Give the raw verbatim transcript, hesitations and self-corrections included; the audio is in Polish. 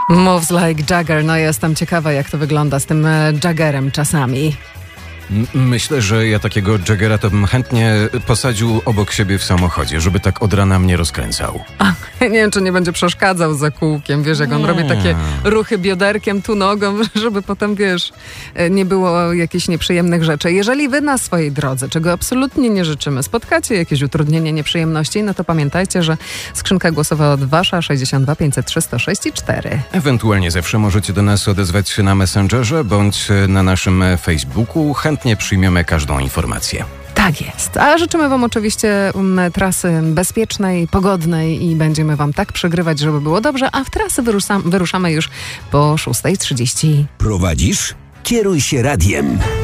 Moves like Jagger. No jestem ciekawa, jak to wygląda z tym Jaggerem czasami. Myślę, że ja takiego Jaggera to bym chętnie posadził obok siebie w samochodzie, żeby tak od rana mnie rozkręcał. A, nie wiem, czy nie będzie przeszkadzał za kółkiem, wiesz, jak on nie. robi takie ruchy bioderkiem, tu nogą, żeby potem, wiesz, nie było jakichś nieprzyjemnych rzeczy. Jeżeli wy na swojej drodze, czego absolutnie nie życzymy, spotkacie jakieś utrudnienie, nieprzyjemności, no to pamiętajcie, że skrzynka głosowa od wasza sześćdziesiąt dwa pięćset trzy sto sześć i cztery. Ewentualnie zawsze możecie do nas odezwać się na Messengerze bądź na naszym Facebooku. Chętnie przyjmiemy każdą informację. Tak jest. A życzymy wam oczywiście um, trasy bezpiecznej, pogodnej i będziemy wam tak przegrywać, żeby było dobrze, a w trasy wyruszam, wyruszamy już po szósta trzydzieści. Prowadzisz? Kieruj się radiem.